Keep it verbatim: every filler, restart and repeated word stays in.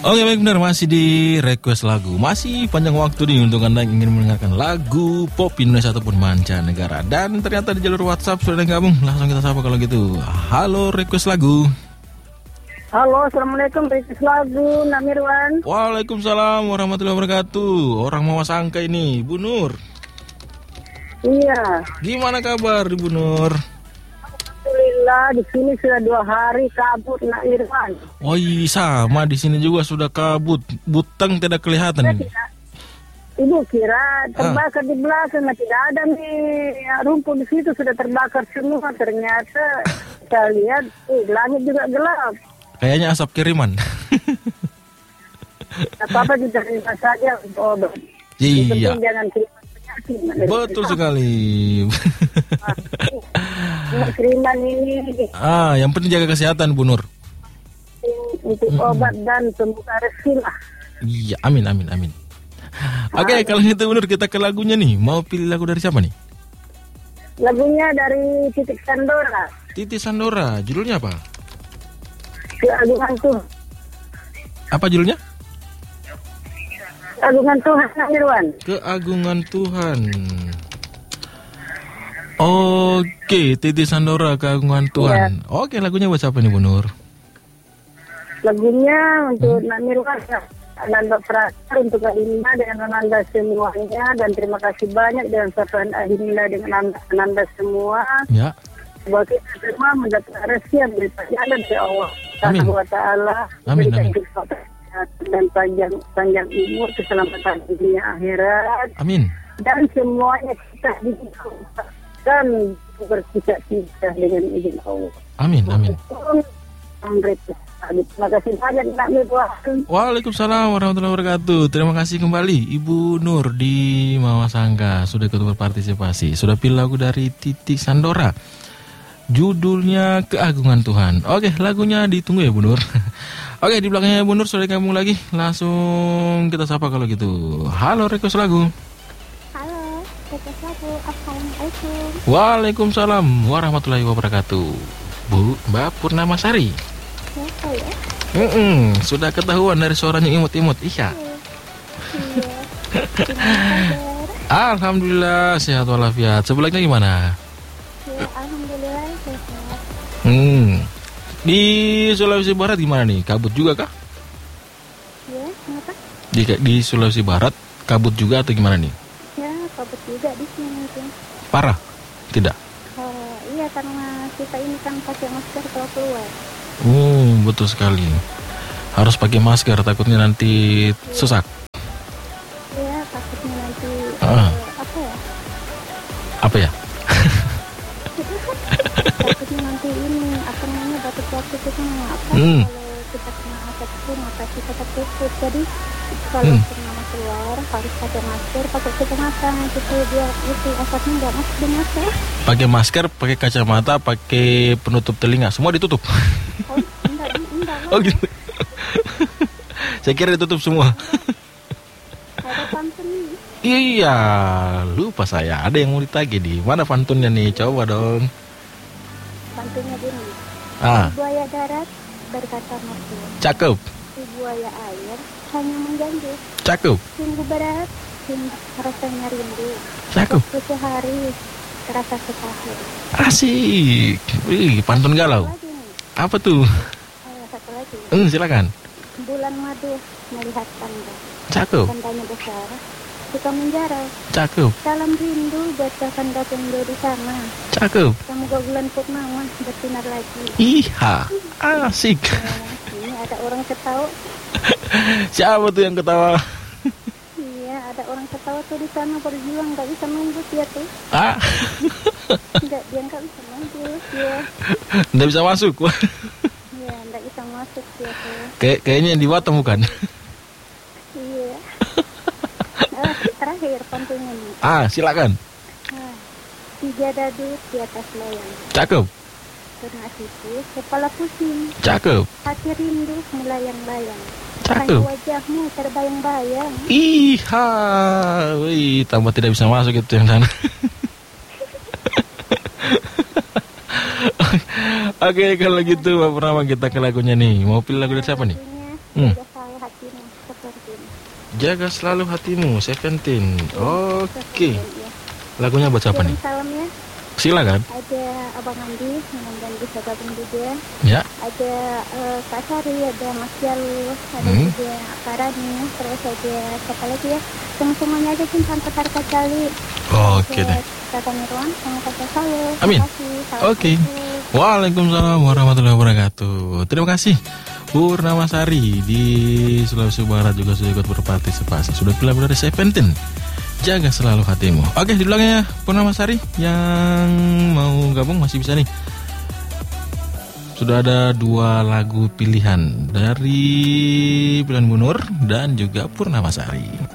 Oke baik benar, masih di request lagu. Masih panjang waktu nih untuk Anda yang ingin mendengarkan lagu pop Indonesia ataupun mancanegara. Dan ternyata di jalur WhatsApp sudah ada yang gabung. Langsung kita sapa kalau gitu. Halo request lagu. Halo, assalamualaikum, request lagu Namirwan. Waalaikumsalam warahmatullahi wabarakatuh. Orang Mawas Angka ini, Bu Nur. Iya. Gimana kabar Bu Nur? Alhamdulillah, di sini sudah dua hari kabut Nak Irwan. Oh iya, sama di sini juga sudah kabut. Butang tidak kelihatan ini. Ibu kira terbakar ah. di belakang, nah, tidak ada nih rumput di situ sudah terbakar semua. Ternyata kita lihat, eh, langit juga gelap. Kayaknya asap kiriman. Apa-apa juga terima saja obat. Iya. Jangan kiriman penyakit. Betul sekali. Kiriman ini. Ah, yang penting jaga kesehatan Bu Nur. Untuk obat dan sembuh rezeki lah. Iya, amin amin amin. Oke, okay, kalau gitu Bu Nur, kita ke lagunya nih. Mau pilih lagu dari siapa nih? Lagunya dari Titik Sandora. Titik Sandora, judulnya apa? Keagungan Tuhan. Apa judulnya? Keagungan Tuhan, Irwan. Keagungan Tuhan. Oke, Titik Sandora, Keagungan Tuhan. Ya. Oke, lagunya buat siapa nih Bu Nur? Lagunya untuk hmm? Namirwan, Ananda Prasar, untuk Adinda dengan Ananda semuanya. Dan terima kasih banyak dengan sapaan Adinda dengan Ananda semua. Ya. Bahwa kita semua mendapat rezeki yang daripada dari Allah Subhanahu wa ta'ala. Amin, amin. Dan panjang panjang umur, keselamatan dunia akhirat. Amin. Dan semuanya kita diberikan bercita-cita dengan izin Allah. Amin, amin. Terima kasih banyak Nak Mirwan. Waalaikumsalam warahmatullahi wabarakatuh. Terima kasih kembali Ibu Nur di Mawas Angka sudah ikut berpartisipasi. Sudah pilih lagu dari Titik Sandora. Judulnya Keagungan Tuhan. Oke, lagunya ditunggu ya Bu Nur. Oke, di belakangnya Bu Nur sudah gabung lagi. Langsung kita sapa kalau gitu. Halo, request lagu. Halo, request lagu. Assalamualaikum. Waalaikumsalam warahmatullahi wabarakatuh. Bu, Mbak Purnamasari. Siapa ya? Mm-mm, sudah ketahuan dari suaranya imut-imut. Iya. Iya. Alhamdulillah sehat walafiat. Sebelahnya gimana? Ya, alhamdulillah sehat. Hmm. Di Sulawesi Barat gimana nih? Kabut juga kah? Ya, kenapa? Di, di Sulawesi Barat kabut juga atau gimana nih? Ya, kabut juga di sini tuh. Parah? Tidak? Uh, iya, karena kita ini kan pakai masker kalau keluar. Hmm, betul sekali. Harus pakai masker, takutnya nanti sesak. Iya, takutnya nanti ah. uh, apa ya? Apa ya? Takutnya nanti ini apa namanya batuk-batuk itu kan apa? Hmm. Kalau kita kena asap itu mata kita tertutup. Jadi kalau hmm. pernah keluar harus pakai masker, pakai kacamata gitu biar itu asapnya nggak masuk di mata. Pakai masker, pakai kacamata, pakai penutup telinga, semua ditutup. Oh, enggak, enggak. Oh gitu. Saya kira ditutup semua. Ada pantun nih. Iya, lupa saya. Ada yang mau ditagih di mana pantunnya nih? Coba dong. Pantunnya gini. Ah. Si buaya darat berkata mertua. Cakep. Si buaya air hanya mengganggu. Cakep. Sungguh berat, sungguh rasanya rindu. Cakep. Suatu hari terasa setahun. Asik. Wih, pantun galau. Apa tuh? Ayo, satu lagi. Hmm, silakan. Bulan madu melihat tanda. Cakep. Tandanya besar. Suka menjarah. Cakep. Salam rindu buat kakanda Pendo di sana. Cakep. Semoga bulan purnama bersinar lagi. Iha, asik. Ya, ini ada orang ketawa. Siapa tuh yang ketawa? Iya, ada orang ketawa tuh di sana berjuang nggak bisa nunggu dia tuh. Ah. Nggak, dia nggak bisa nunggu dia. Nggak bisa masuk. Iya, nggak bisa masuk dia tuh. Kayak kayaknya yang di Batam bukan? Iya. Ah, terakhir pantunnya nih. Ah, silakan. Ah, tiga dadu di atas layang. Cakep. Kena situ, kepala pusing. Cakep. Hati rindu melayang-layang. Cakep. Wajahmu terbayang-bayang. Iha, wih, tambah tidak bisa masuk itu yang sana. Oke, kalau gitu Mbak Purnama kita ke lagunya nih. Mau pilih lagu dari siapa nih? Hmm. hatimu, seperti ini. Jaga selalu hatimu, Seventeen. Oke. Okay. Ya. Lagunya buat siapa nih? Salam ya. Silakan. Ada Abang Andi, mudah-mudahan bisa gabung juga. Ya. Ada uh, Kak Sari, ada Mas Jalu, ada Hmm. juga Kak Rani, terus ada siapa lagi ya? Semua-semuanya aja cinta Petar Kacali. Oke deh. Kakak Nirwan, sama Kakak Salu. Amin. Oke. Oke. Waalaikumsalam warahmatullahi wabarakatuh. Terima kasih Purnama Sari di Sulawesi Barat juga sudah ikut berpartisipasi. Sudah pilih dari Seventeen. Jaga selalu hatimu. Oke, di belakangnya Purnama Sari yang mau gabung masih bisa nih. Sudah ada dua lagu pilihan dari pilihan Bu Nur dan juga Purnama Sari.